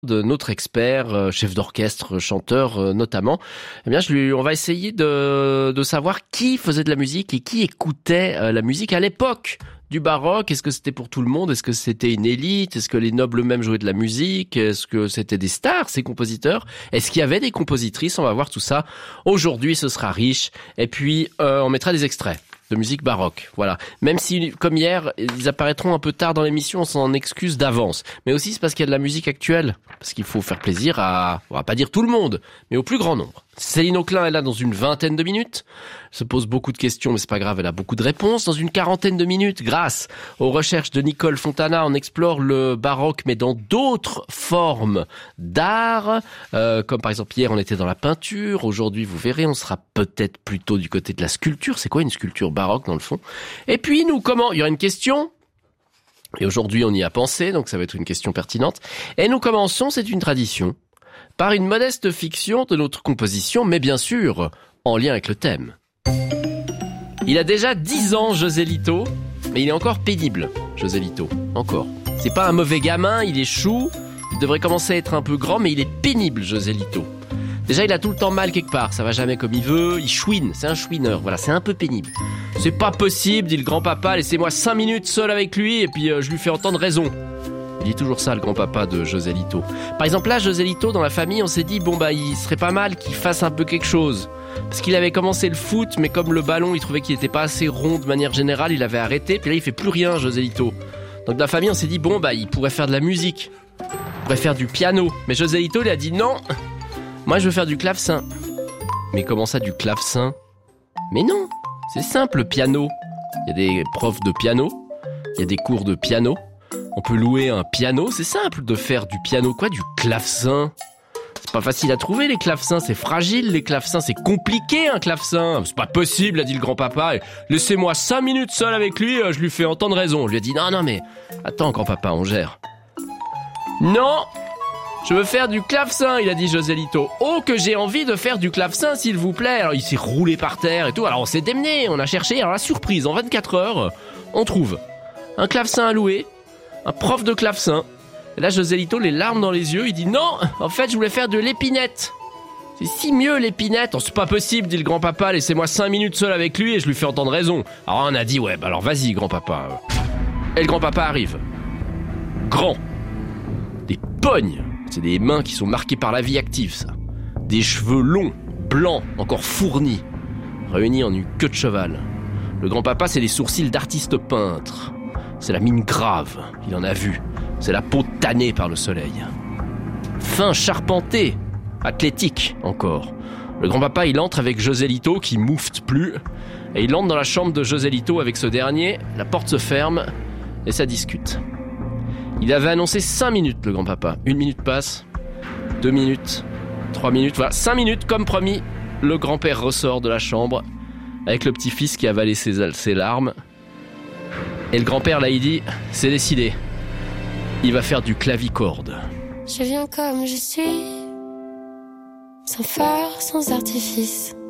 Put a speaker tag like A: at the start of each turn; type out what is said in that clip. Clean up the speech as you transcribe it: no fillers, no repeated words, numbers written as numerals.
A: de notre expert, chef d'orchestre, chanteur notamment. Eh bien, on va essayer de savoir qui faisait de la musique et qui écoutait la musique à l'époque du baroque. Est-ce que c'était pour tout le monde? Est-ce que c'était une élite? Est-ce que les nobles eux-mêmes jouaient de la musique? Est-ce que c'était des stars, ces compositeurs? Est-ce qu'il y avait des compositrices? On va voir tout ça. Aujourd'hui, ce sera riche. Et puis, on mettra des extraits de musique baroque, voilà. Même si, comme hier, ils apparaîtront un peu tard dans l'émission, on s'en excuse d'avance. Mais aussi, c'est parce qu'il y a de la musique actuelle. Parce qu'il faut faire plaisir on va pas dire tout le monde, mais au plus grand nombre. Céline Auclin est là dans une vingtaine de minutes. Elle se pose beaucoup de questions, mais c'est pas grave, elle a beaucoup de réponses. Dans une quarantaine de minutes, grâce aux recherches de Nicole Fontana, on explore le baroque, mais dans d'autres formes d'art. Comme par exemple, hier, on était dans la peinture. Aujourd'hui, vous verrez, on sera peut-être plutôt du côté de la sculpture. C'est quoi une sculpture baroque, dans le fond? Et puis, il y aura une question. Et aujourd'hui, on y a pensé, donc ça va être une question pertinente. Et nous commençons, c'est une tradition, par une modeste fiction de notre composition, mais bien sûr, en lien avec le thème. Il a déjà 10 ans, José Lito, mais il est encore pénible, José Lito, encore. C'est pas un mauvais gamin, il est chou, il devrait commencer à être un peu grand, mais il est pénible, José Lito. Déjà, il a tout le temps mal quelque part, ça va jamais comme il veut, il chouine, c'est un chouineur, voilà, c'est un peu pénible. C'est pas possible, dit le grand-papa, laissez-moi 5 minutes seul avec lui, et puis je lui fais entendre raison. Il dit toujours ça, le grand-papa de José Lito. Par exemple, là, José Lito, dans la famille, on s'est dit, il serait pas mal qu'il fasse un peu quelque chose. Parce qu'il avait commencé le foot, mais comme le ballon, il trouvait qu'il était pas assez rond de manière générale, il avait arrêté, puis là, il fait plus rien, José Lito. Donc, dans la famille, on s'est dit, il pourrait faire de la musique. Il pourrait faire du piano. Mais José Lito, il a dit, non, moi, je veux faire du clavecin. Mais comment ça, du clavecin? Mais non, c'est simple, le piano. Il y a des profs de piano, il y a des cours de piano. On peut louer un piano, c'est simple de faire du piano. Quoi, du clavecin? C'est pas facile à trouver, les clavecins, c'est fragile, les clavecins, c'est compliqué, un clavecin. C'est pas possible, a dit le grand-papa. Laissez-moi 5 minutes seul avec lui, je lui fais entendre raison. Je lui ai dit, non, mais attends, grand-papa, on gère. Non, je veux faire du clavecin, il a dit José Lito. Oh, que j'ai envie de faire du clavecin, s'il vous plaît. Alors, il s'est roulé par terre et tout. Alors, on s'est démené, on a cherché. Alors, la surprise, en 24 heures, on trouve un clavecin à louer, un prof de clavecin. Et là, José Lito, les larmes dans les yeux, il dit non, en fait, je voulais faire de l'épinette. C'est si mieux, l'épinette. Oh, c'est pas possible, dit le grand-papa, laissez-moi 5 minutes seul avec lui et je lui fais entendre raison. Alors, on a dit, alors vas-y, grand-papa. Et le grand-papa arrive. Grand. Des pognes. C'est des mains qui sont marquées par la vie active, ça. Des cheveux longs, blancs, encore fournis, réunis en une queue de cheval. Le grand-papa, c'est les sourcils d'artiste peintre. C'est la mine grave, il en a vu. C'est la peau tannée par le soleil. Fin charpenté, athlétique encore. Le grand-papa, il entre avec José Lito qui moufte plus. Et il entre dans la chambre de José Lito avec ce dernier. La porte se ferme et ça discute. Il avait annoncé 5 minutes, le grand-papa. 1 minute passe, 2 minutes, 3 minutes. Voilà, 5 minutes comme promis. Le grand-père ressort de la chambre avec le petit-fils qui avalait ses larmes. Et le grand-père, là, il dit, c'est décidé. Il va faire du clavicorde.
B: Je viens comme je suis, sans phare, sans artifice.